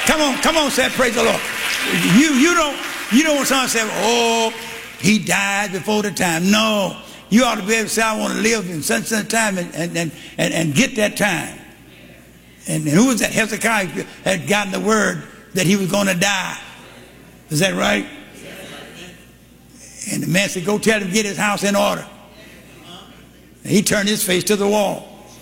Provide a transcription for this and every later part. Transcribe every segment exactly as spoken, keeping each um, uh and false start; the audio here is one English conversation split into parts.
Come on, come on, say praise the Lord. You, you don't, you don't want someone to say, oh, he died before the time. No, you ought to be able to say, I want to live in such and such time and, and, and, and, and get that time. And, and who was that? Hezekiah had gotten the word that he was going to die. Is that right? And the man said, go tell him to get his house in order. And he turned his face to the wall.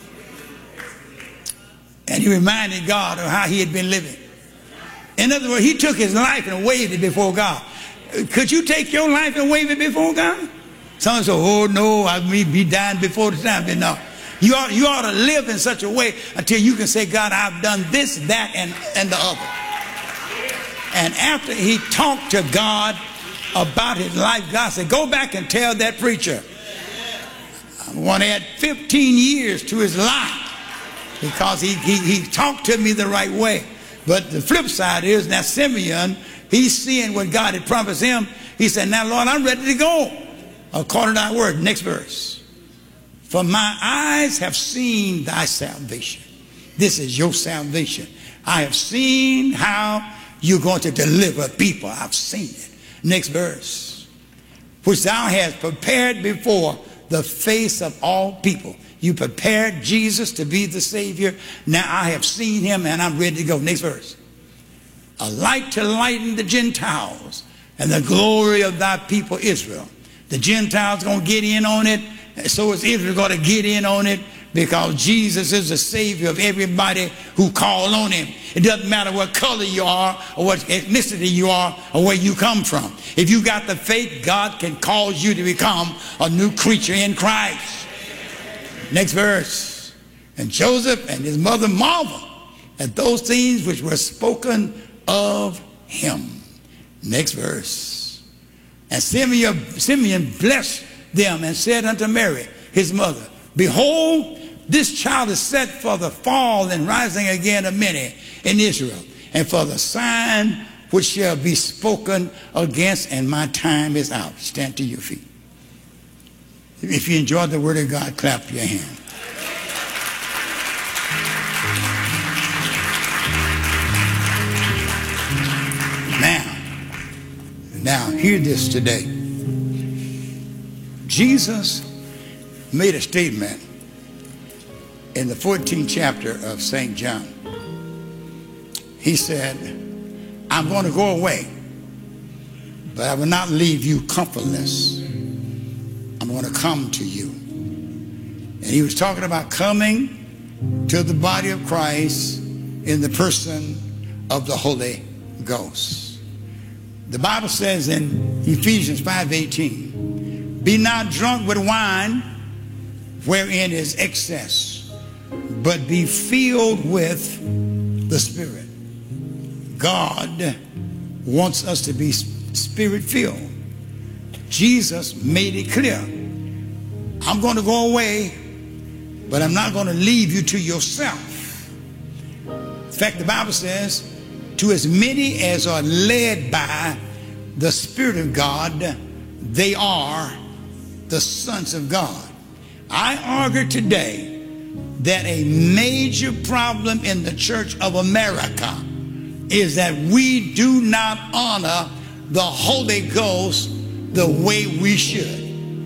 And he reminded God of how he had been living. In other words, he took his life and waved it before God. Could you take your life and wave it before God? Someone said, oh no, I may be dying before the time. But no. You ought, you ought to live in such a way until you can say, God, I've done this, that, and, and the other. And after he talked to God about his life, God said, go back and tell that preacher. I want to add fifteen years to his life because he, he, he talked to me the right way. But the flip side is, now Simeon, he's seeing what God had promised him. He said, now Lord, I'm ready to go according to thy word. Next verse. For my eyes have seen thy salvation. This is your salvation. I have seen how you're going to deliver people. I've seen it. Next verse. Which thou hast prepared before the face of all people. You prepared Jesus to be the Savior. Now I have seen him and I'm ready to go. Next verse. A light to lighten the Gentiles and the glory of thy people Israel. The Gentiles going to get in on it. So is Israel going to get in on it because Jesus is the Savior of everybody who call on him. It doesn't matter what color you are or what ethnicity you are or where you come from. If you got the faith, God can cause you to become a new creature in Christ. Next verse. And Joseph and his mother marveled at those things which were spoken of him. Next verse. And Simeon, Simeon blessed them and said unto Mary, his mother, behold, this child is set for the fall and rising again of many in Israel, and for the sign which shall be spoken against, and my time is out. Stand to your feet. If you enjoyed the word of God, clap your hand. Now, now hear this today. Jesus made a statement in the fourteenth chapter of Saint John. He said, I'm going to go away, but I will not leave you comfortless. I'm going to come to you. And he was talking about coming to the body of Christ in the person of the Holy Ghost. The Bible says in Ephesians five eighteen, be not drunk with wine, wherein is excess, but be filled with the Spirit. God wants us to be Spirit-filled. Jesus made it clear. I'm going to go away, but I'm not going to leave you to yourself. In fact, the Bible says, to as many as are led by the Spirit of God, they are the sons of God. I argue today that a major problem in the Church of America is that we do not honor the Holy Ghost the way we should.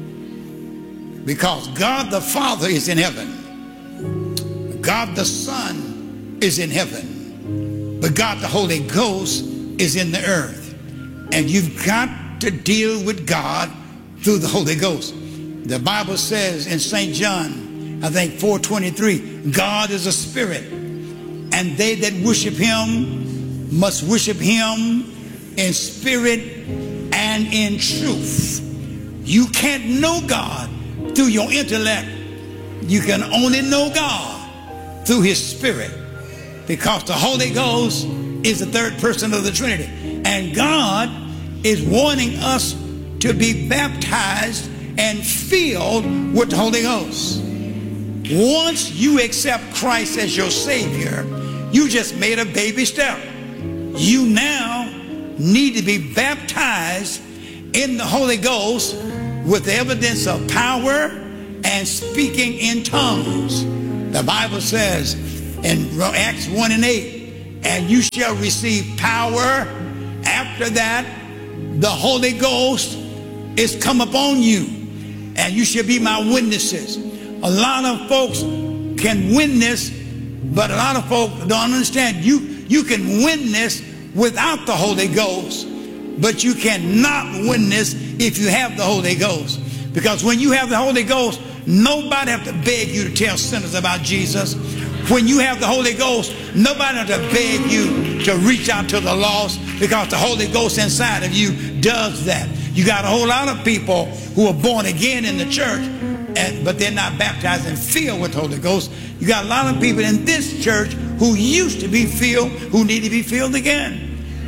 Because God the Father is in heaven. God the Son is in heaven. But God the Holy Ghost is in the earth. And you've got to deal with God through the Holy Ghost. The Bible says in Saint John, I think four twenty-three, God is a spirit, and they that worship him must worship him in spirit and in truth. You can't know God through your intellect. You can only know God through his Spirit, because the Holy Ghost is the third person of the Trinity. And God is wanting us to be baptized and filled with the Holy Ghost. Once you accept Christ as your Savior, you just made a baby step. You now need to be baptized in the Holy Ghost with the evidence of power and speaking in tongues. The Bible says in Acts one and eight, and you shall receive power. After that, the Holy Ghost is come upon you, and you shall be my witnesses. A lot of folks can witness, but a lot of folks don't understand. You, you can witness without the Holy Ghost, but you cannot witness if you have the Holy Ghost. Because when you have the Holy Ghost, nobody have to beg you to tell sinners about Jesus. When you have the Holy Ghost, nobody have to beg you to reach out to the lost, because the Holy Ghost inside of you does that. You got a whole lot of people who are born again in the church, and, but they're not baptized and filled with the Holy Ghost. You got a lot of people in this church who used to be filled, who need to be filled again.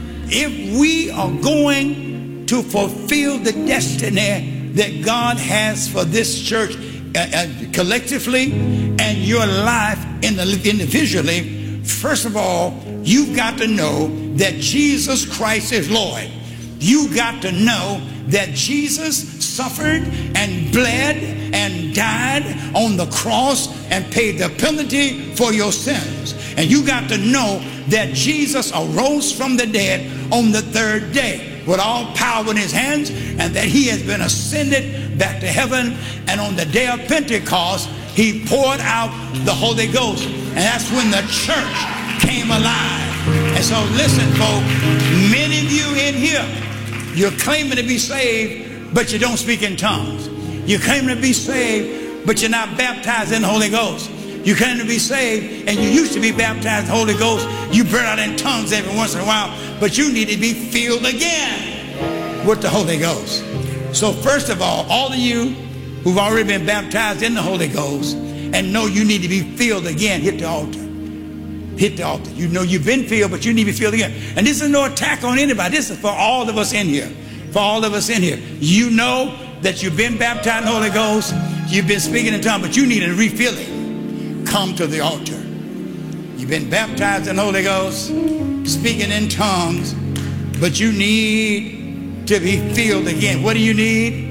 If we are going to fulfill the destiny that God has for this church uh, uh, collectively, and your life in the, individually, first of all, you've got to know that Jesus Christ is Lord. You got to know that Jesus suffered and bled and died on the cross and paid the penalty for your sins. And you got to know that Jesus arose from the dead on the third day with all power in his hands, and that he has been ascended back to heaven. And on the day of Pentecost, he poured out the Holy Ghost, and that's when the church came alive. And so listen, folks, many of you in here, you're claiming to be saved, but you don't speak in tongues. You're claiming to be saved, but you're not baptized in the Holy Ghost. You claim to be saved, and you used to be baptized in the Holy Ghost. You burn out in tongues every once in a while, but you need to be filled again with the Holy Ghost. So first of all, all of you who've already been baptized in the Holy Ghost and know you need to be filled again, hit the altar. Hit the altar. You know you've been filled, but you need to be filled again. And this is no attack on anybody. This is for all of us in here. For all of us in here. You know that you've been baptized in the Holy Ghost. You've been speaking in tongues, but you need a refilling. Come to the altar. You've been baptized in the Holy Ghost, speaking in tongues, but you need to be filled again. What do you need?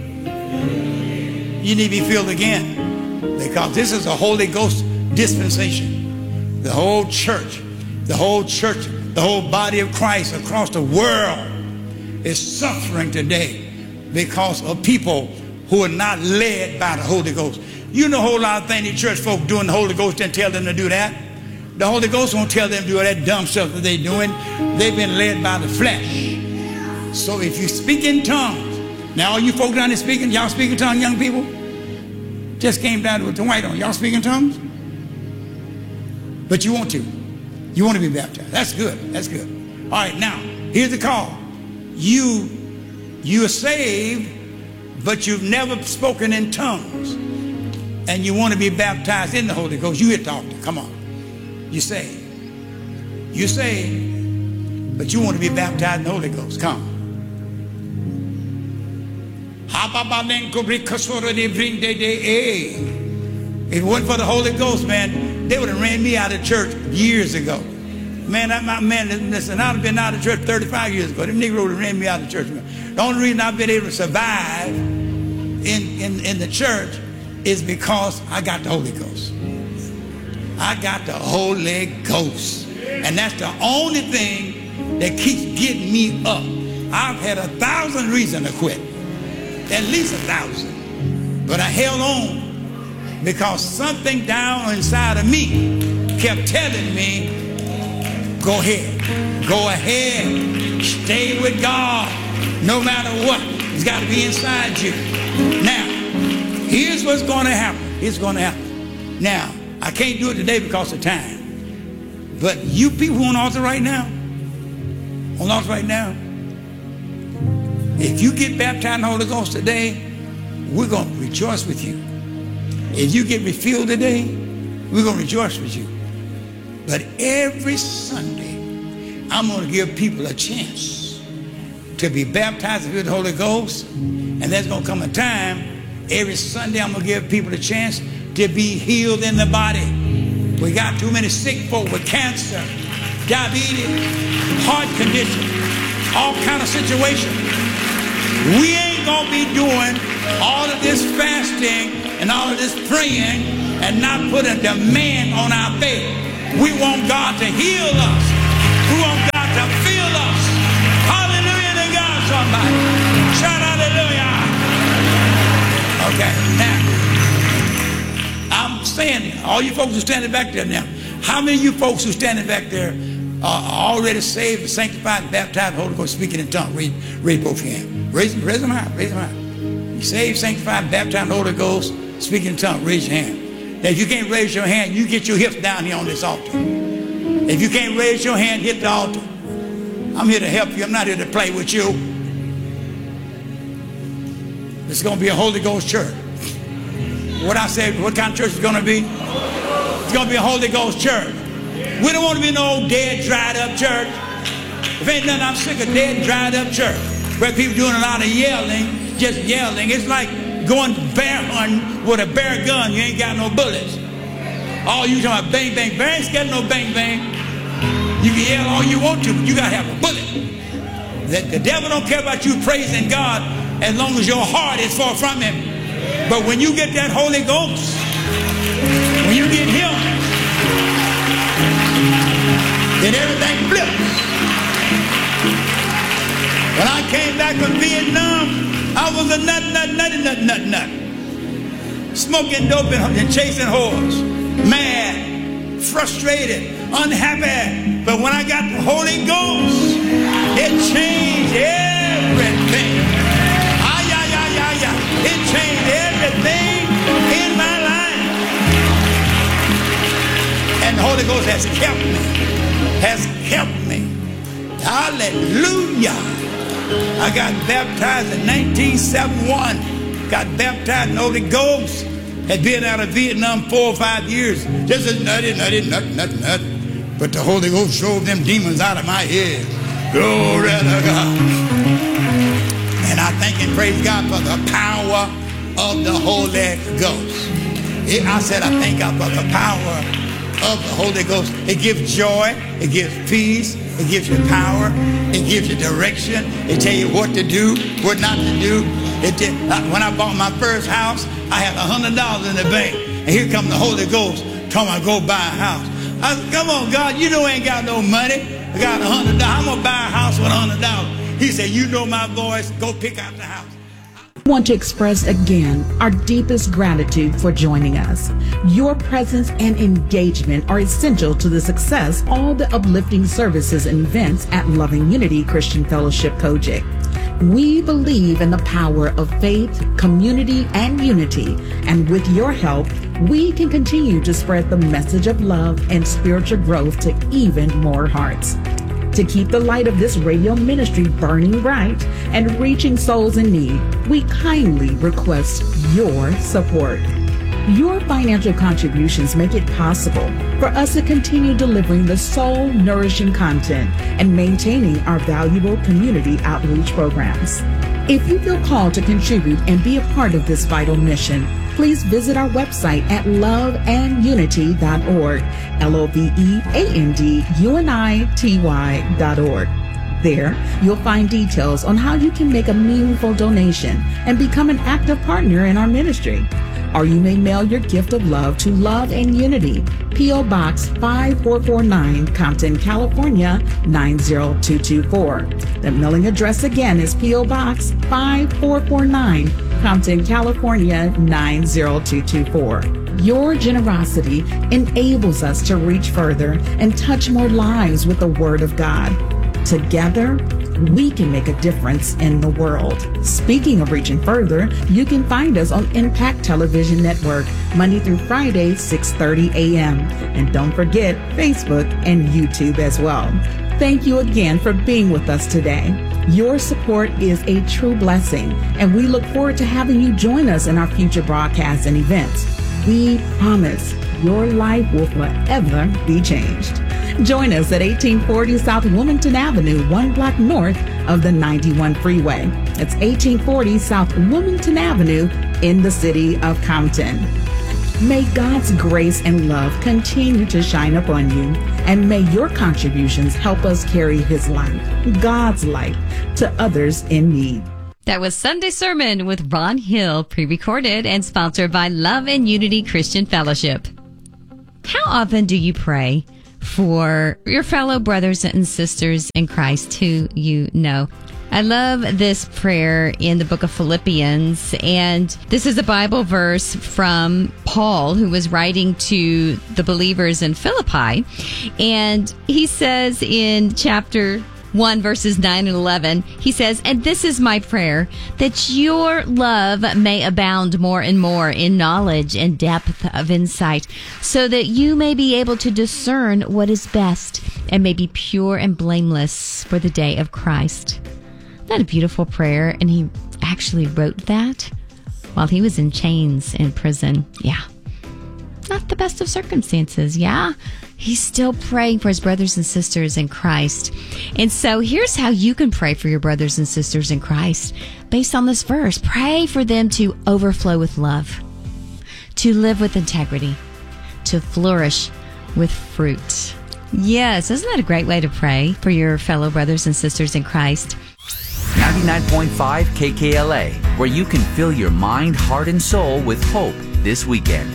You need to be filled again, because this is a Holy Ghost dispensation. The whole church, the whole church, the whole body of Christ across the world is suffering today because of people who are not led by the Holy Ghost. You know a whole lot of things the church folk doing, the Holy Ghost didn't tell them to do that. The Holy Ghost won't tell them to do all that dumb stuff that they're doing. They've been led by the flesh. So if you speak in tongues, now all you folk down there speaking, y'all speak in tongues, young people? Just came down with the white on. Y'all speak in tongues? But you want to. You want to be baptized. That's good. That's good. All right, now, here's the call. You, you are saved, but you've never spoken in tongues. And you want to be baptized in the Holy Ghost. You hit the altar. Come on. You saved. You saved, but you want to be baptized in the Holy Ghost. Come. If it wasn't for the Holy Ghost, man, they would have ran me out of church years ago. Man, I, my, man, listen, I'd have been out of church thirty-five years ago. Them Negroes would have ran me out of church. Man. The only reason I've been able to survive in, in, in the church is because I got the Holy Ghost. I got the Holy Ghost. And that's the only thing that keeps getting me up. I've had a thousand reasons to quit. At least a thousand. But I held on because something down inside of me kept telling me, go ahead. Go ahead. Stay with God. No matter what. It's got to be inside you. Now, here's what's going to happen. It's going to happen. Now, I can't do it today because of time. But you people on altar right now, on altar right now, if you get baptized in the Holy Ghost today, we're going to rejoice with you. If you get refilled today, we're going to rejoice with you. But every Sunday, I'm going to give people a chance to be baptized with the Holy Ghost. And there's going to come a time, every Sunday, I'm going to give people a chance to be healed in the body. We got too many sick folk with cancer, diabetes, heart condition, all kind of situations. We ain't going to be doing all of this fasting and all of this praying and not put a demand on our faith. We want God to heal us. We want God to fill us. Hallelujah to God, somebody. Shout hallelujah. Okay, now, I'm saying, all you folks who are standing back there now, how many of you folks who are standing back there are already saved, sanctified, baptized, Holy Ghost, speaking in tongues? Raise, raise both your hands. Raise, raise them high, raise them high. You saved, sanctified, baptized, Holy Ghost, speaking in tongues, raise your hand. Now, if you can't raise your hand, you get your hips down here on this altar. If you can't raise your hand, hit the altar. I'm here to help you. I'm not here to play with you. It's going to be a Holy Ghost church. What I said, what kind of church is going to be? It's going to be a Holy Ghost church. We don't want to be no old dead, dried up church. If ain't nothing, I'm sick of dead, dried up church where people doing a lot of yelling, just yelling. It's like going bear hunting with a bear gun. You ain't got no bullets. All you talking about bang, bang. Bear ain't scared no bang, bang. You can yell all you want to, but you got to have a bullet. The, the devil don't care about you praising God as long as your heart is far from him. But when you get that Holy Ghost, when you get him, then everything flips. When I came back from Vietnam, I was a nut, nut, nut, nut, nut, nut. Smoking dope and chasing whores. Mad, frustrated, unhappy. But when I got the Holy Ghost, it changed everything. Ah, yeah, yeah, yeah, yeah. It changed everything in my life. And the Holy Ghost has kept me. Has kept me. Hallelujah. I got baptized in nineteen seventy-one. Got baptized in the Holy Ghost. Had been out of Vietnam four or five years. Just a nutty, nutty, nut, nut, nut. But the Holy Ghost drove them demons out of my head. Glory to God. And I thank and praise God for the power of the Holy Ghost. It, I said I thank God for the power of the Holy Ghost. It gives joy, it gives peace, it gives you power, it gives you direction, it tells you what to do, what not to do. It did, when I bought my first house, I had a hundred dollars in the bank, and here comes the Holy Ghost, come on, go buy a house. I said, come on, God, you know I ain't got no money. I got a hundred dollars. I'm gonna buy a house with a hundred dollars. He said, you know my voice, go pick out the house. I want to express again our deepest gratitude for joining us. Your presence and engagement are essential to the success of all the uplifting services and events at Loving Unity Christian Fellowship Kojic. We believe in the power of faith, community, and unity, and with your help, we can continue to spread the message of love and spiritual growth to even more hearts. To keep the light of this radio ministry burning bright and reaching souls in need, we kindly request your support. Your financial contributions make it possible for us to continue delivering the soul-nourishing content and maintaining our valuable community outreach programs. If you feel called to contribute and be a part of this vital mission, please visit our website at love and unity dot org, L O V E A N D U N I T Y dot org. There, you'll find details on how you can make a meaningful donation and become an active partner in our ministry. Or you may mail your gift of love to Love and Unity, P O Box five four four nine, Compton, California nine zero two two four. The mailing address again is P O Box five four four nine, Compton, California nine zero two two four. Your generosity enables us to reach further and touch more lives with the Word of God. Together, we can make a difference in the world. Speaking of reaching further, you can find us on Impact Television Network, Monday through Friday, six thirty a.m. And don't forget Facebook and YouTube as well. Thank you again for being with us today. Your support is a true blessing, and we look forward to having you join us in our future broadcasts and events. We promise your life will forever be changed. Join us at eighteen forty South Wilmington Avenue, one block north of the ninety-one freeway. It's eighteen forty South Wilmington Avenue in the city of Compton. May God's grace and love continue to shine upon you, and may your contributions help us carry His light, God's light, to others in need. That was Sunday Sermon with Ron Hill, pre-recorded and sponsored by Love and Unity Christian Fellowship. How often do you pray? for your fellow brothers and sisters in Christ who you know. I love this prayer in the book of Philippians, and this is a Bible verse from Paul, who was writing to the believers in Philippi. And he says in chapter one, verses nine and eleven, he says, "And this is my prayer, that your love may abound more and more in knowledge and depth of insight, so that you may be able to discern what is best and may be pure and blameless for the day of Christ." Isn't that a beautiful prayer? And he actually wrote that while he was in chains in prison. Yeah. Not the best of circumstances, yeah? He's still praying for his brothers and sisters in Christ. And so here's how you can pray for your brothers and sisters in Christ based on this verse. Pray for them to overflow with love, to live with integrity, to flourish with fruit. Yes, isn't that a great way to pray for your fellow brothers and sisters in Christ? ninety-nine point five K K L A, where you can fill your mind, heart, and soul with hope this weekend.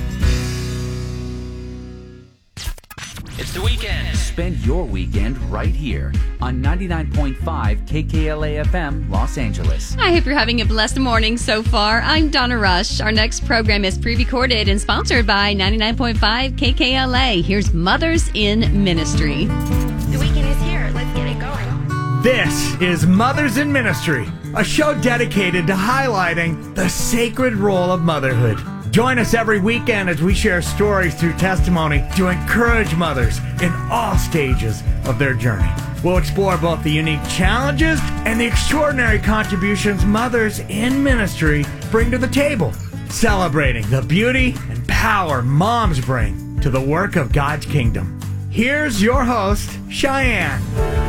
It's the weekend. Spend your weekend right here on ninety-nine point five K K L A F M, Los Angeles. I hope you're having a blessed morning so far. I'm Donna Rush. Our next program is pre-recorded and sponsored by ninety-nine point five K K L A. Here's Mothers in Ministry. The weekend is here. Let's get it going. This is Mothers in Ministry, a show dedicated to highlighting the sacred role of motherhood. Join us every weekend as we share stories through testimony to encourage mothers in all stages of their journey. We'll explore both the unique challenges and the extraordinary contributions mothers in ministry bring to the table, celebrating the beauty and power moms bring to the work of God's kingdom. Here's your host, Cheyenne.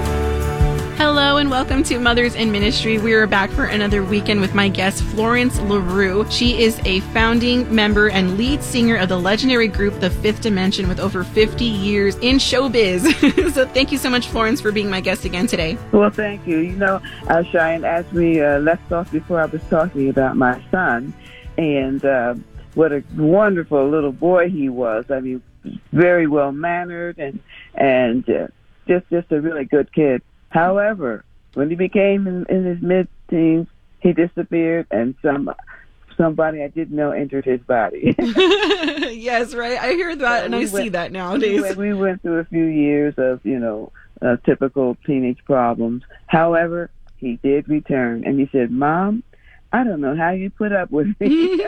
Hello and welcome to Mothers in Ministry. We are back for another weekend with my guest, Florence LaRue. She is a founding member and lead singer of the legendary group, The Fifth Dimension, with over fifty years in showbiz. So thank you so much, Florence, for being my guest again today. Well, thank you. You know, uh, Cheyenne, as we uh, left off before, I was talking about my son and uh, what a wonderful little boy he was. I mean, very well-mannered and, and uh, just, just a really good kid. However, when he became in, in his mid-teens, he disappeared, and some somebody I didn't know entered his body. Yes, right. I hear that, so and I went, see that nowadays. We went, we went through a few years of, you know, uh, typical teenage problems. However, he did return, and he said, "Mom, I don't know how you put up with me."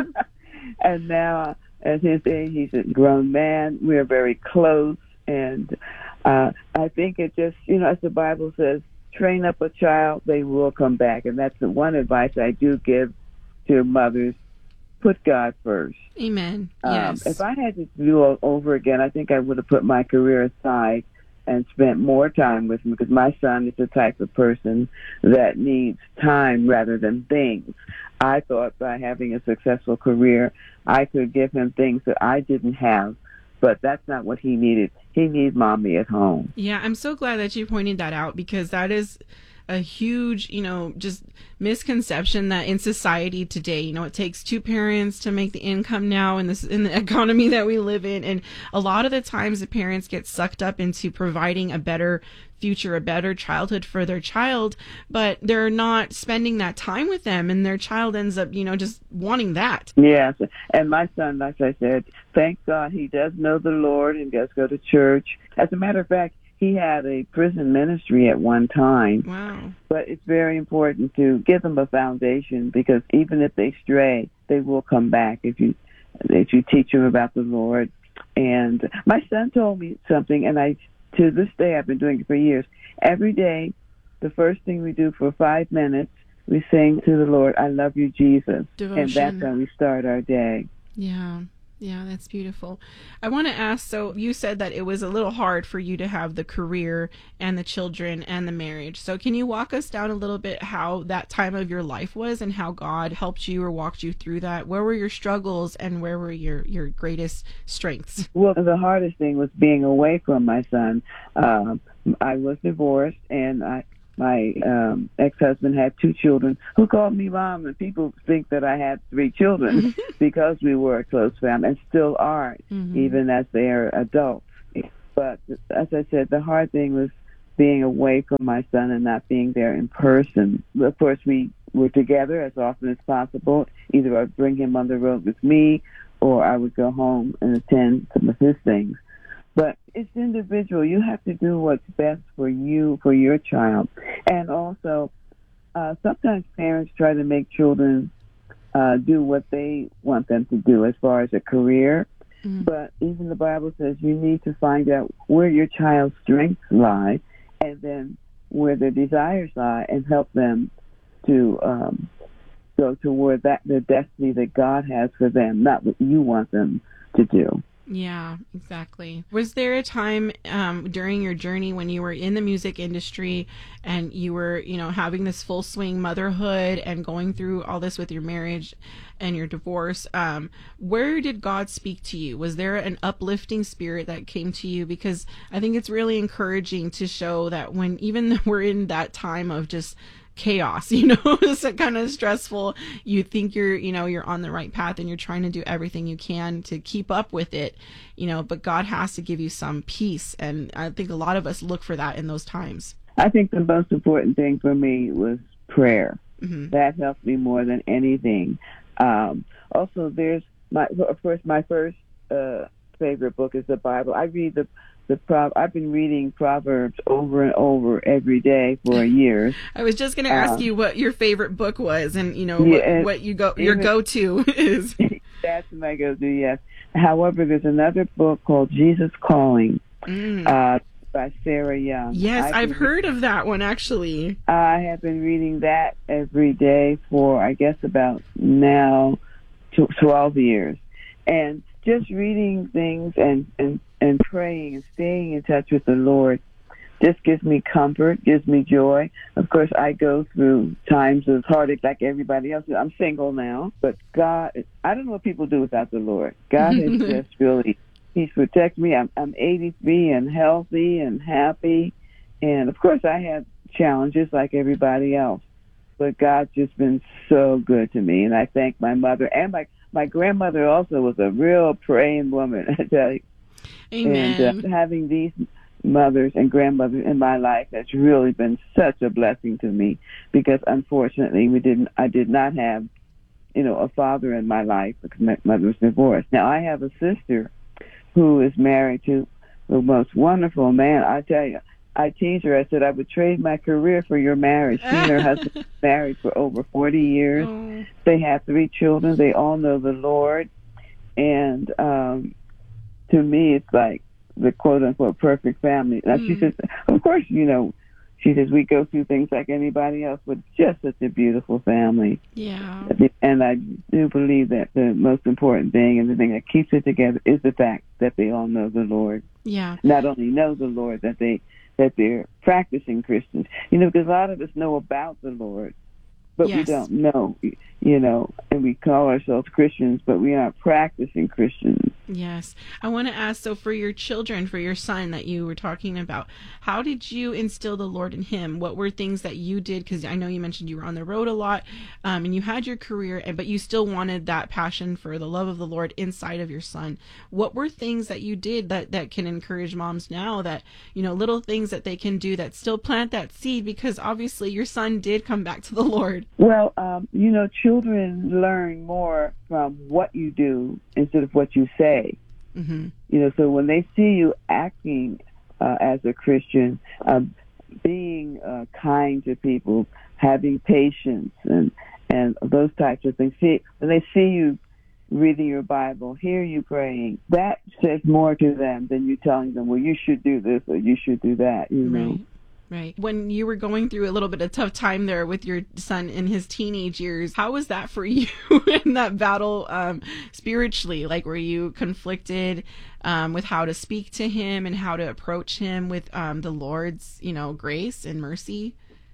And now, at his age, he's a grown man. We are very close, and Uh, I think it just, you know, as the Bible says, train up a child, they will come back. And that's the one advice I do give to mothers. Put God first. Amen. Um, yes. If I had to do all over again, I think I would have put my career aside and spent more time with him, because my son is the type of person that needs time rather than things. I thought by having a successful career, I could give him things that I didn't have. But that's not what he needed. He needed mommy at home. Yeah, I'm so glad that you pointed that out, because that is a huge, you know, just misconception that in society today, you know, it takes two parents to make the income now in this in the economy that we live in. And a lot of the times the parents get sucked up into providing a better future, a better childhood for their child, but they're not spending that time with them, and their child ends up, you know, just wanting that. Yes, and my son, like I said, thank God he does know the Lord and does go to church. As a matter of fact, he had a prison ministry at one time. Wow. But it's very important to give them a foundation, because even if they stray, they will come back if you if you teach them about the Lord. And my son told me something, and I to this day, I've been doing it for years. Every day, the first thing we do for five minutes, we sing to the Lord, "I love you, Jesus." Devotion. And that's how we start our day. Yeah. Yeah, that's beautiful. I want to ask, so you said that it was a little hard for you to have the career and the children and the marriage. So can you walk us down a little bit how that time of your life was and how God helped you or walked you through that? Where were your struggles and where were your, your greatest strengths? Well, the hardest thing was being away from my son. Um, I was divorced, and I My um, ex-husband had two children who called me mom, and people think that I had three children because we were a close family and still are, mm-hmm. even as they are adults. But as I said, the hard thing was being away from my son and not being there in person. Of course, we were together as often as possible. Either I'd bring him on the road with me, or I would go home and attend some of his things. But it's individual. You have to do what's best for you, for your child. And also, uh, sometimes parents try to make children uh, do what they want them to do as far as a career. Mm-hmm. But even the Bible says you need to find out where your child's strengths lie and then where their desires lie and help them to um, go toward that the destiny that God has for them, not what you want them to do. Yeah, exactly. Was there a time um, during your journey when you were in the music industry and you were, you know, having this full swing motherhood and going through all this with your marriage and your divorce? Um, where did God speak to you? Was there an uplifting spirit that came to you? Because I think it's really encouraging to show that when even we're in that time of just chaos, you know, it's kind of stressful. You think you're, you know, you're on the right path and you're trying to do everything you can to keep up with it, you know, but God has to give you some peace. And I think a lot of us look for that in those times. I think the most important thing for me was prayer. Mm-hmm. That helped me more than anything. Um, also, there's my, of course, my first uh, favorite book is the Bible. I read the The Pro- I've been reading Proverbs over and over every day for years. I was just going to ask um, you what your favorite book was, and you know yeah, what, what you go your even, go-to is. That's my go-to. Yes. However, there's another book called Jesus Calling mm. uh, by Sarah Young. Yes, I've, I've heard of that one actually. I have been reading that every day for I guess about now twelve years, and just reading things and and. and praying and staying in touch with the Lord just gives me comfort, gives me joy. Of course, I go through times of heartache like everybody else. I'm single now, but God, I don't know what people do without the Lord. God has just really, He's protected me. I'm, I'm eighty-three and healthy and happy. And, of course, I have challenges like everybody else. But God's just been so good to me. And I thank my mother. And my, my grandmother also was a real praying woman, I tell you. Amen. And uh, having these mothers and grandmothers in my life has really been such a blessing to me because unfortunately we didn't I did not have, you know, a father in my life because my mother was divorced. Now I have a sister who is married to the most wonderful man. I tell you, I tease her, I said I would trade my career for your marriage. She and her husband were married for over forty years. Oh. They have three children. They all know the Lord. And um to me, it's like the quote-unquote perfect family. Now, mm. she says, of course, you know, she says we go through things like anybody else, but just such a beautiful family. Yeah. And I do believe that the most important thing and the thing that keeps it together is the fact that they all know the Lord. Yeah. Not only know the Lord, that, they, that they're practicing Christians. You know, because a lot of us know about the Lord, but yes. we don't know, you know, and we call ourselves Christians, but we aren't practicing Christians. Yes. I want to ask, so for your children, for your son that you were talking about, how did you instill the Lord in him? What were things that you did? Because I know you mentioned you were on the road a lot, um, and you had your career, but you still wanted that passion for the love of the Lord inside of your son. What were things that you did that, that can encourage moms now, that, you know, little things that they can do that still plant that seed? Because obviously your son did come back to the Lord. Well, um, you know, children learn more from what you do instead of what you say. Mm-hmm. You know, so when they see you acting uh, as a Christian, uh, being uh, kind to people, having patience, and and those types of things, see, when they see you reading your Bible, hear you praying, that says more to them than you telling them, well, you should do this or you should do that, you know. Right. Right. When you were going through a little bit of tough time there with your son in his teenage years, how was that for you in that battle um, spiritually? Like, were you conflicted um, with how to speak to him and how to approach him with um, the Lord's, you know, grace and mercy?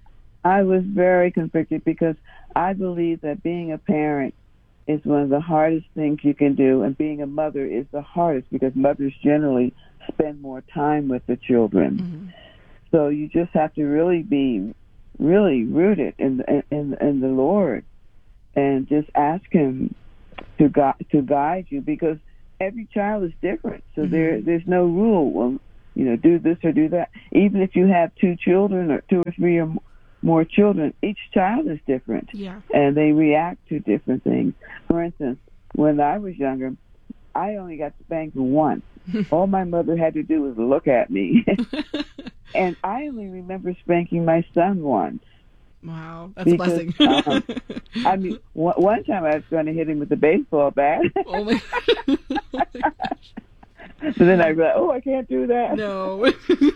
I was very conflicted because I believe that being a parent is one of the hardest things you can do, and being a mother is the hardest because mothers generally spend more time with the children. Mm-hmm. So you just have to really be really rooted in in in the Lord, and just ask Him to guide to guide you, because every child is different. So mm-hmm. there there's no rule. Well, you know, do this or do that. Even if you have two children or two or three or more children, each child is different. Yeah. And they react to different things. For instance, when I was younger, I only got spanked once. All my mother had to do was look at me. And I only remember spanking my son once. Wow, that's because, a blessing. um, I mean, one, one time I was going to hit him with a baseball bat. Oh my, oh my gosh. So then I realized, oh, I can't do that. No.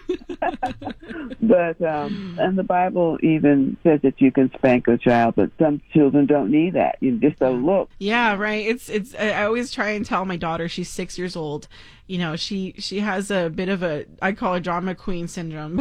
But, um, and the Bible even says that you can spank a child, but some children don't need that. You just a look. Yeah, right. It's, it's, I always try and tell my daughter, she's six years old, you know, she, she has a bit of a, I call it drama queen syndrome.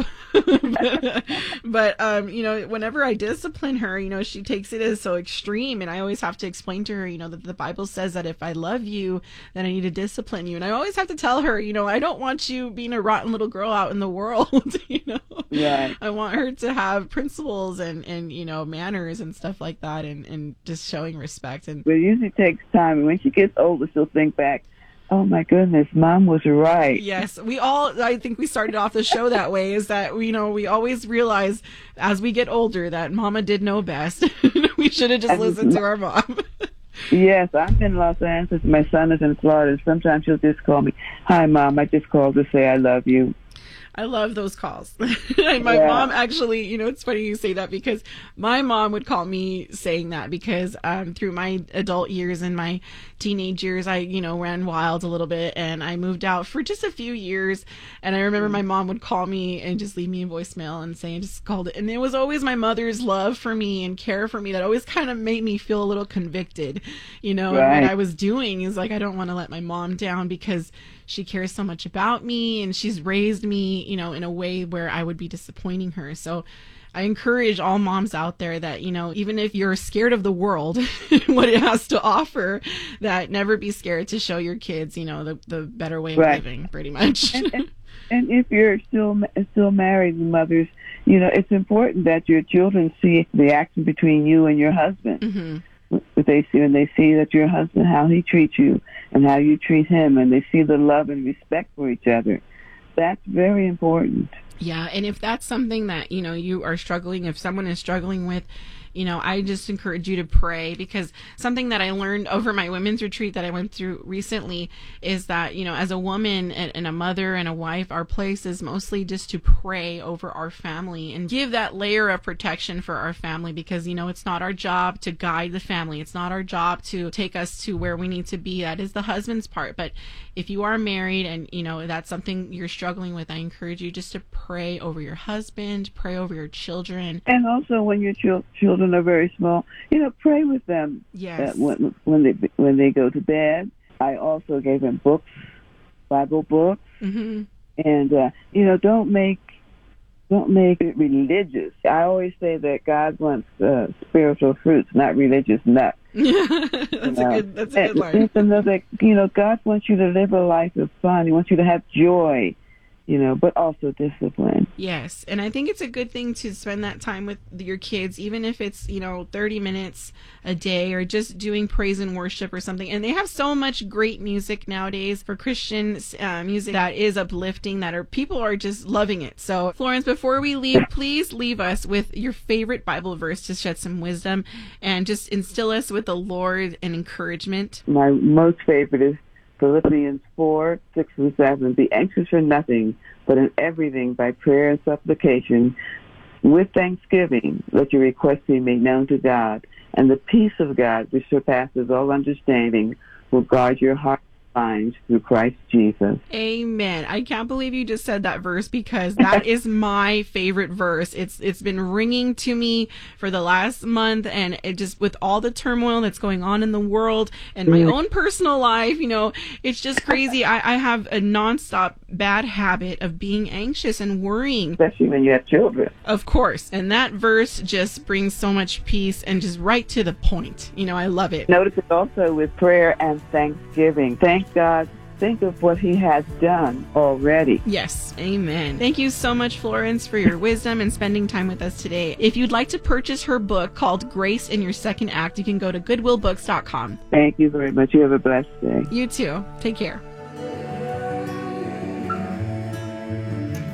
but, but, um, you know, whenever I discipline her, you know, she takes it as so extreme. And I always have to explain to her, you know, that the Bible says that if I love you, then I need to discipline you. And I always have to tell her, you know, I don't want you being a rotten little girl out in the world, you know. Right. I want her to have principles and, and you know, manners and stuff like that, and, and just showing respect. And but it usually takes time. And when she gets older, she'll think back, oh my goodness, Mom was right. Yes, we all, I think we started off the show that way, is that, you know, we always realize as we get older that Mama did know best. We should have just listened to our mom. Yes, I'm in Los Angeles. My son is in Florida. Sometimes she'll just call me, hi, Mom, I just called to say I love you. I love those calls. My yeah. mom actually, you know, it's funny you say that, because my mom would call me saying that, because um, through my adult years and my teenage years, I, you know, ran wild a little bit, and I moved out for just a few years. And I remember my mom would call me and just leave me a voicemail and say, I just called it. And it was always my mother's love for me and care for me that always kind of made me feel a little convicted, you know, right. and what I was doing is like, I don't want to let my mom down, because she cares so much about me, and she's raised me, you know, in a way where I would be disappointing her. So I encourage all moms out there that, you know, even if you're scared of the world, what it has to offer, that never be scared to show your kids, you know, the, the better way of right. living, pretty much. And, and, and if you're still still married mothers, you know, it's important that your children see the action between you and your husband. Mm-hmm. They see when they see that your husband, how he treats you and how you treat him, and they see the love and respect for each other. That's very important. Yeah, and if that's something that, you know, you are struggling, if someone is struggling with, you know, I just encourage you to pray, because something that I learned over my women's retreat that I went through recently is that, you know, as a woman and, and a mother and a wife, our place is mostly just to pray over our family and give that layer of protection for our family, because, you know, it's not our job to guide the family. It's not our job to take us to where we need to be. That is the husband's part. But if you are married and, you know, that's something you're struggling with, I encourage you just to pray over your husband, pray over your children. And also when your ch- children are very small, you know, pray with them. Yes. Uh, when, when they when they go to bed. I also gave them books, Bible books, mm-hmm. and uh, you know, don't make don't make it religious. I always say that God wants uh, spiritual fruits, not religious nuts. that's you know? a good. That's a good and, line. And know that, you know, God wants you to live a life of fun. He wants you to have joy, you know, but also discipline. Yes, and I think it's a good thing to spend that time with your kids, even if it's, you know, thirty minutes a day, or just doing praise and worship or something. And they have so much great music nowadays for Christian uh, music that is uplifting, that are people are just loving it. So, Florence, before we leave, please leave us with your favorite Bible verse to shed some wisdom and just instill us with the Lord and encouragement. My most favorite is Philippians four, six, and seven. Be anxious for nothing, but in everything by prayer and supplication, with thanksgiving, let your requests be made known to God, and the peace of God, which surpasses all understanding, will guard your heart and minds through Christ Jesus. Amen. I can't believe you just said that verse, because that is my favorite verse. It's it's been ringing to me for the last month, and it just, with all the turmoil that's going on in the world and my own personal life, you know, it's just crazy. I, I have a nonstop bad habit of being anxious and worrying. Especially when you have children. Of course. And that verse just brings so much peace and just right to the point. You know, I love it. Notice it also with prayer and thanksgiving. Thank God. Think of what he has done already. Yes. Amen. Thank you so much, Florence, for your wisdom and spending time with us today. If you'd like to purchase her book called Grace in Your Second Act, you can go to goodwill books dot com. Thank you very much. You have a blessed day. You too. Take care.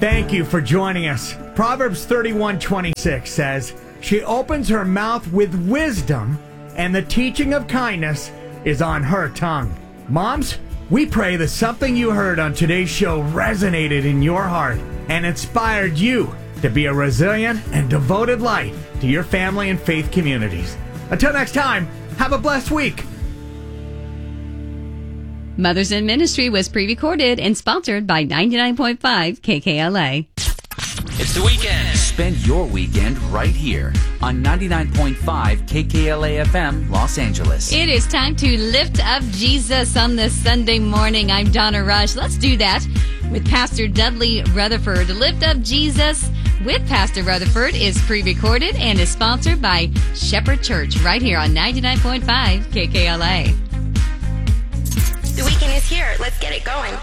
Thank you for joining us. Proverbs thirty-one twenty-six says, "She opens her mouth with wisdom, and the teaching of kindness is on her tongue." Moms, we pray that something you heard on today's show resonated in your heart and inspired you to be a resilient and devoted light to your family and faith communities. Until next time, have a blessed week. Mothers in Ministry was pre-recorded and sponsored by ninety-nine point five K K L A. It's the weekend. Spend your weekend right here on ninety-nine point five K K L A F M, Los Angeles. It is time to lift up Jesus on this Sunday morning. I'm Donna Rush. Let's do that with Pastor Dudley Rutherford. Lift Up Jesus with Pastor Rutherford is pre-recorded and is sponsored by Shepherd Church right here on ninety-nine point five K K L A. The weekend is here. Let's get it going.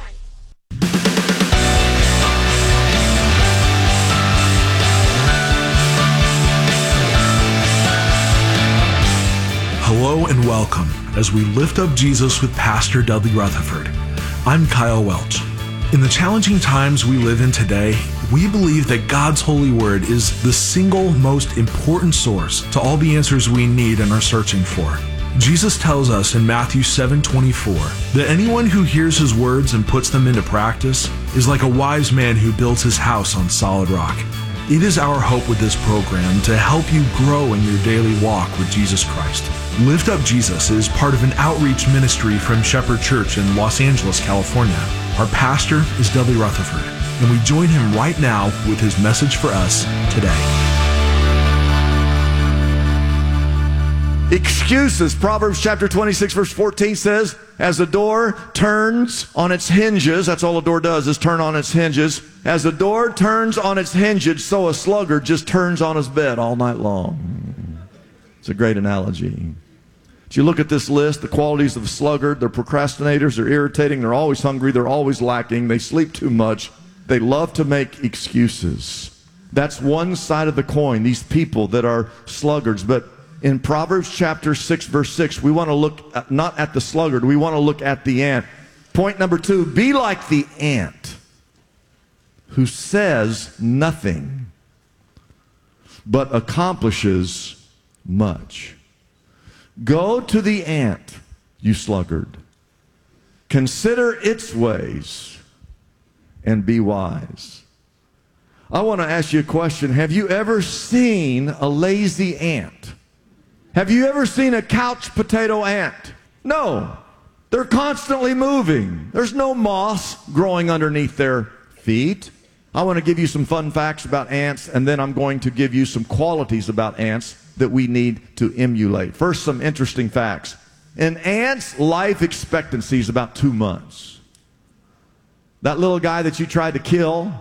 Hello and welcome as we lift up Jesus with Pastor Dudley Rutherford. I'm Kyle Welch. In the challenging times we live in today, we believe that God's holy word is the single most important source to all the answers we need and are searching for. Jesus tells us in Matthew seven twenty-four that anyone who hears his words and puts them into practice is like a wise man who builds his house on solid rock. It is our hope with this program to help you grow in your daily walk with Jesus Christ. Lift Up Jesus is part of an outreach ministry from Shepherd Church in Los Angeles, California. Our pastor is Dudley Rutherford, and we join him right now with his message for us today. Excuses. Proverbs chapter twenty-six verse fourteen says, as the door turns on its hinges, that's all a door does is turn on its hinges. As the door turns on its hinges, so a sluggard just turns on his bed all night long. It's a great analogy. As you look at this list, the qualities of a sluggard, they're procrastinators, they're irritating, they're always hungry, they're always lacking, they sleep too much, they love to make excuses. That's one side of the coin, these people that are sluggards. But in Proverbs chapter six, verse six, we want to look at, not at the sluggard, we want to look at the ant. Point number two, be like the ant who says nothing but accomplishes much. Go to the ant, you sluggard. Consider its ways and be wise. I want to ask you a question. Have you ever seen a lazy ant? Have you ever seen a couch potato ant? No. They're constantly moving. There's no moss growing underneath their feet. I want to give you some fun facts about ants, and then I'm going to give you some qualities about ants that we need to emulate. First, some interesting facts. An ant's life expectancy is about two months. That little guy that you tried to kill,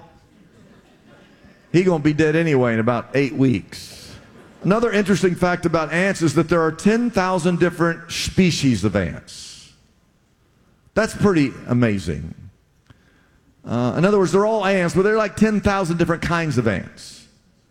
he's going to be dead anyway in about eight weeks. Another interesting fact about ants is that there are ten thousand different species of ants. That's pretty amazing. Uh, in other words, they're all ants, but they're like ten thousand different kinds of ants.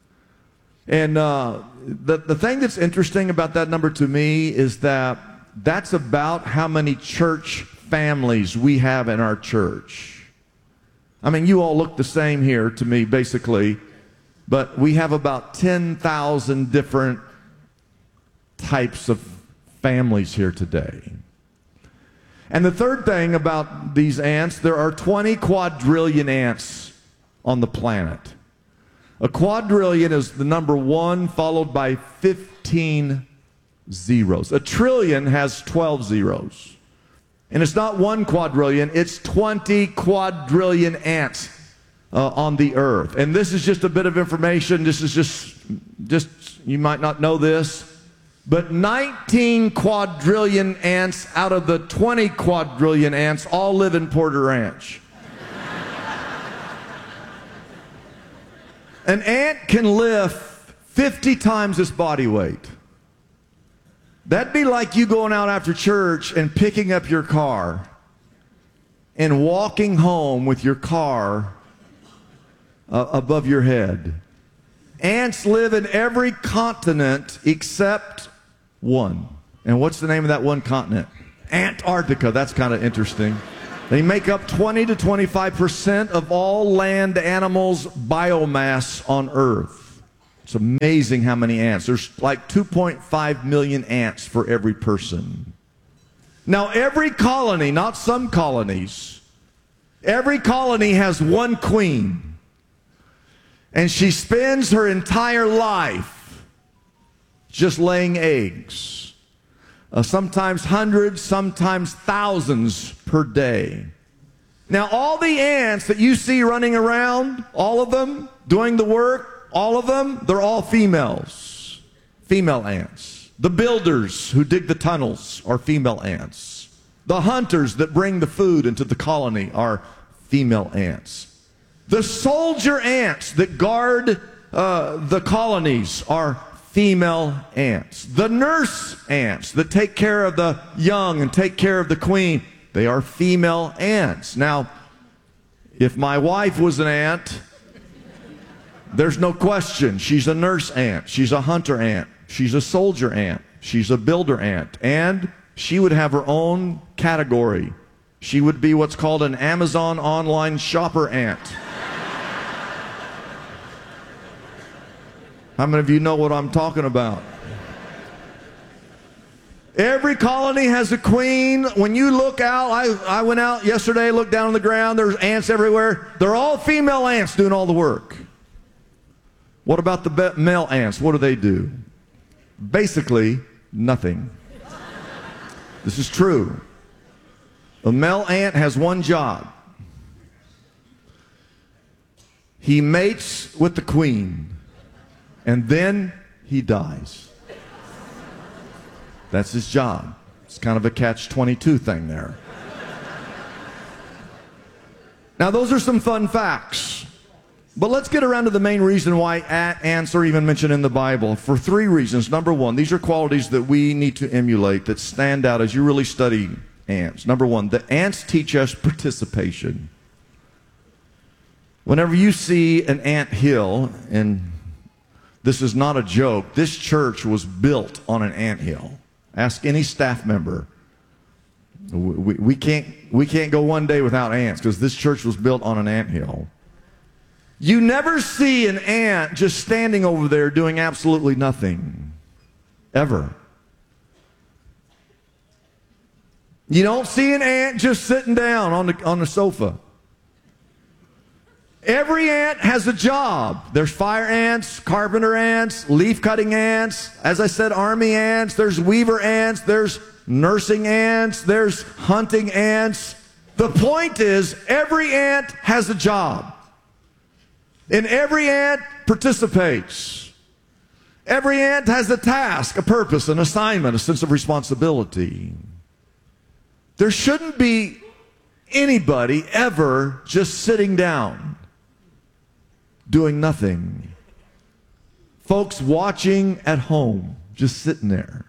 And uh, the, the thing that's interesting about that number to me is that that's about how many church families we have in our church. I mean, you all look the same here to me, basically, but we have about ten thousand different types of families here today. And the third thing about these ants, there are twenty quadrillion ants on the planet. A quadrillion is the number one followed by fifteen zeros. A trillion has twelve zeros. And it's not one quadrillion, it's twenty quadrillion ants uh, on the earth. And this is just a bit of information. This is just, just, you might not know this, but nineteen quadrillion ants out of the twenty quadrillion ants all live in Porter Ranch. An ant can lift fifty times its body weight. That'd be like you going out after church and picking up your car and walking home with your car uh, above your head. Ants live in every continent except one. And what's the name of that one continent? Antarctica. That's kind of interesting. They make up twenty to twenty-five percent of all land animals' biomass on Earth. It's amazing how many ants. There's like two point five million ants for every person. Now, every colony, not some colonies, every colony has one queen. And she spends her entire life just laying eggs. Uh, sometimes hundreds, sometimes thousands per day. Now, all the ants that you see running around, all of them doing the work, all of them, they're all females. Female ants. The builders who dig the tunnels are female ants. The hunters that bring the food into the colony are female ants. The soldier ants that guard uh, the colonies are female ants. The nurse ants that take care of the young and take care of the queen, they are female ants. Now, if my wife was an ant, there's no question. She's a nurse ant. She's a hunter ant. She's a soldier ant. She's a builder ant. And she would have her own category. She would be what's called an Amazon online shopper ant. How many of you know what I'm talking about? Every colony has a queen. When you look out, I, I went out yesterday, looked down on the ground, there's ants everywhere. They're all female ants doing all the work. What about the male ants? What do they do? Basically, nothing. This is true. A male ant has one job. He mates with the queen. And then he dies. That's his job. It's kind of a catch twenty-two thing there. Now, those are some fun facts. But let's get around to the main reason why ants are even mentioned in the Bible. For three reasons. Number one, these are qualities that we need to emulate that stand out as you really study ants. Number one, the ants teach us participation. Whenever you see an ant hill, and this is not a joke, this church was built on an anthill. Ask any staff member. We, we, can't, we can't go one day without ants because this church was built on an anthill. You never see an ant just standing over there doing absolutely nothing. Ever. You don't see an ant just sitting down on the, on the sofa. Every ant has a job. There's fire ants, carpenter ants, leaf-cutting ants. As I said, army ants. There's weaver ants. There's nursing ants. There's hunting ants. The point is, every ant has a job. And every ant participates. Every ant has a task, a purpose, an assignment, a sense of responsibility. There shouldn't be anybody ever just sitting down, doing nothing. Folks watching at home, just sitting there.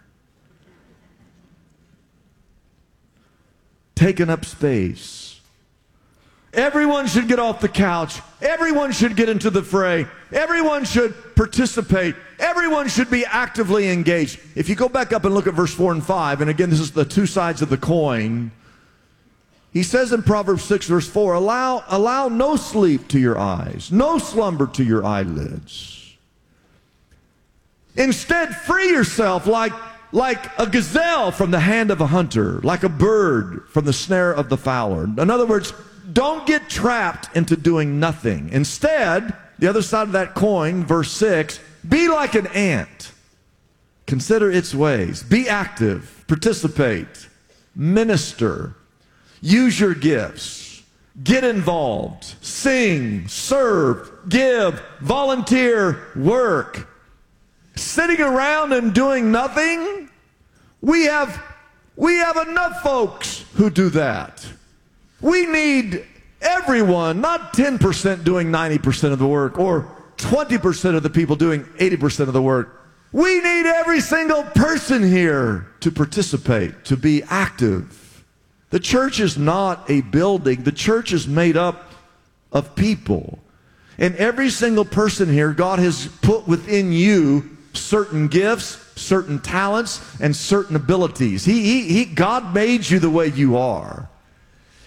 Taking up space. Everyone should get off the couch. Everyone should get into the fray. Everyone should participate. Everyone should be actively engaged. If you go back up and look at verse four and five, and again, this is the two sides of the coin. He says in Proverbs six, verse four, allow, allow no sleep to your eyes, no slumber to your eyelids. Instead, free yourself like, like a gazelle from the hand of a hunter, like a bird from the snare of the fowler. In other words, don't get trapped into doing nothing. Instead, the other side of that coin, verse six, be like an ant. Consider its ways. Be active. Participate. Minister. Use your gifts. Get involved. Sing. Serve. Give. Volunteer. Work. Sitting around and doing nothing? We have, we have enough folks who do that. We need everyone, not ten percent doing ninety percent of the work or twenty percent of the people doing eighty percent of the work. We need every single person here to participate, to be active. The church is not a building. The church is made up of people. And every single person here, God has put within you certain gifts, certain talents, and certain abilities. He, he, he, God made you the way you are.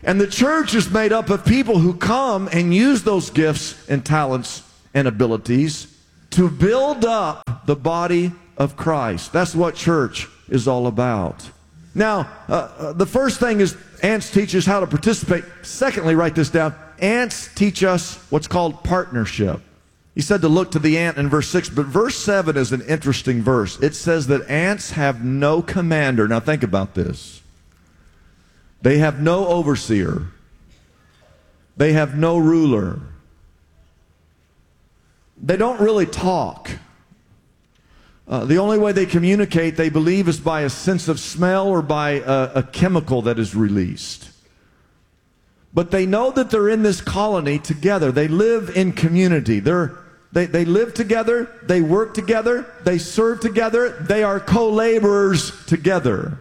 And the church is made up of people who come and use those gifts and talents and abilities to build up the body of Christ. That's what church is all about. Now, uh, uh, the first thing is ants teach us how to participate. Secondly, write this down. Ants teach us what's called partnership. He said to look to the ant in verse six, but verse seven is an interesting verse. It says that ants have no commander. Now think about this. They have no overseer. They have no ruler. They don't really talk. Uh, the only way they communicate, they believe, is by a sense of smell or by a, a chemical that is released. But they know that they're in this colony together. They live in community. They're, they, they live together. They work together. They serve together. They are co-laborers together.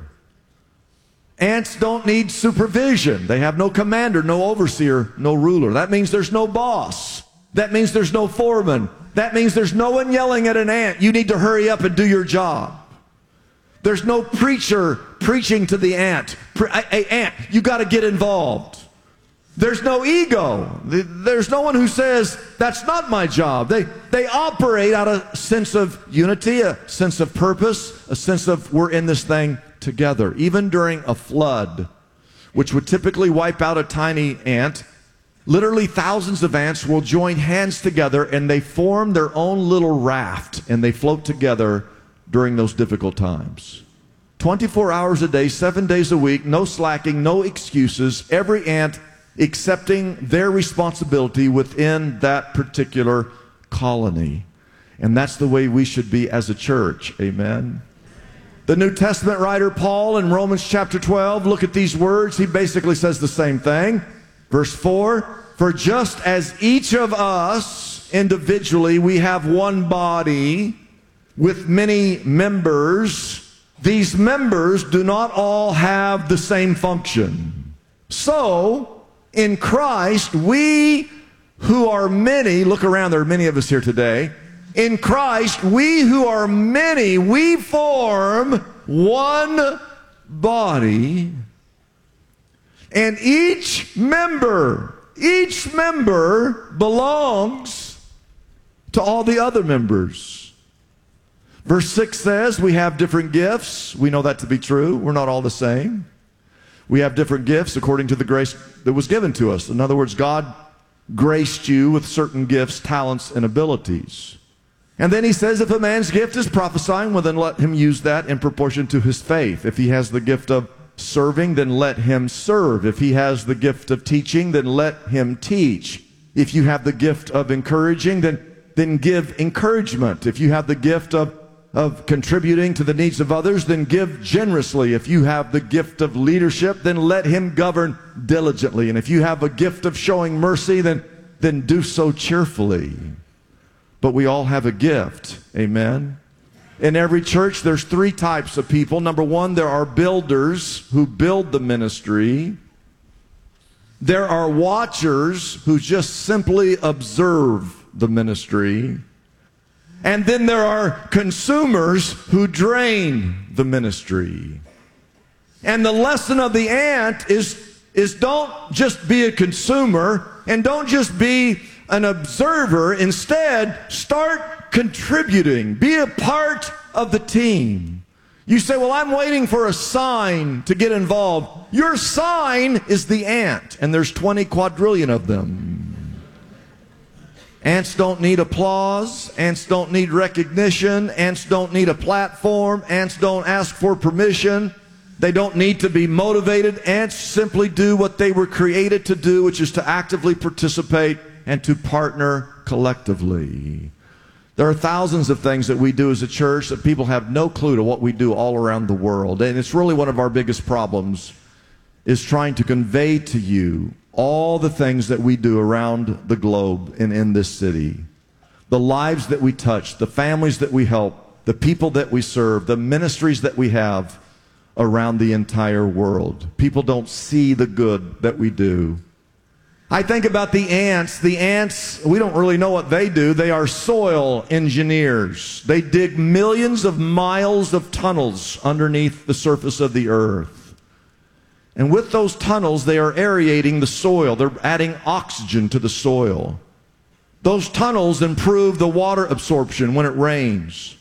Ants don't need supervision. They have no commander, no overseer, no ruler. That means there's no boss. That means there's no foreman. That means there's no one yelling at an ant, you need to hurry up and do your job. There's no preacher preaching to the ant. Hey, ant, you got to get involved. There's no ego. There's no one who says, that's not my job. They, they operate out of a sense of unity, a sense of purpose, a sense of we're in this thing together. Even during a flood, which would typically wipe out a tiny ant, literally thousands of ants will join hands together and they form their own little raft and they float together during those difficult times. twenty-four hours a day, seven days a week, no slacking, no excuses, every ant accepting their responsibility within that particular colony. And that's the way we should be as a church. Amen. The New Testament writer Paul in Romans chapter twelve, look at these words. He basically says the same thing. Verse four, for just as each of us individually, we have one body with many members, these members do not all have the same function. So, in Christ, we who are many, look around, there are many of us here today. In Christ, we who are many, we form one body. And each member, each member belongs to all the other members. Verse six says we have different gifts. We know that to be true. We're not all the same. We have different gifts according to the grace that was given to us. In other words, God graced you with certain gifts, talents, and abilities. And then he says, if a man's gift is prophesying, well, then let him use that in proportion to his faith. If he has the gift of serving, then let him serve. If he has the gift of teaching, then let him teach. If you have the gift of encouraging, then, then give encouragement. If you have the gift of, of contributing to the needs of others, then give generously. If you have the gift of leadership, then let him govern diligently. And if you have a gift of showing mercy, then, then do so cheerfully. But we all have a gift. Amen. In every church, there's three types of people. Number one, there are builders who build the ministry. There are watchers who just simply observe the ministry. And then there are consumers who drain the ministry. And the lesson of the ant is, is don't just be a consumer and don't just be an observer. Instead, start contributing. Be a part of the team. You say, well, I'm waiting for a sign to get involved. Your sign is the ant, and there's twenty quadrillion of them. Ants don't need applause. Ants don't need recognition. Ants don't need a platform. Ants don't ask for permission. They don't need to be motivated. Ants simply do what they were created to do, which is to actively participate and to partner collectively. There are thousands of things that we do as a church that people have no clue to what we do all around the world. And it's really one of our biggest problems, is trying to convey to you all the things that we do around the globe and in this city. The lives that we touch, the families that we help, the people that we serve, the ministries that we have around the entire world. People don't see the good that we do. I think about the ants. The ants, we don't really know what they do. They are soil engineers. They dig millions of miles of tunnels underneath the surface of the earth. And with those tunnels, they are aerating the soil. They're adding oxygen to the soil. Those tunnels improve the water absorption when it rains.